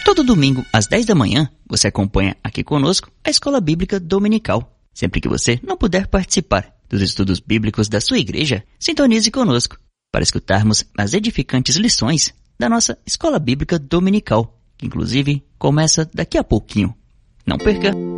Todo domingo, às 10 da manhã, você acompanha aqui conosco a Escola Bíblica Dominical. Sempre que você não puder participar dos estudos bíblicos da sua igreja, sintonize conosco para escutarmos as edificantes lições da nossa Escola Bíblica Dominical, que inclusive começa daqui a pouquinho. Não perca!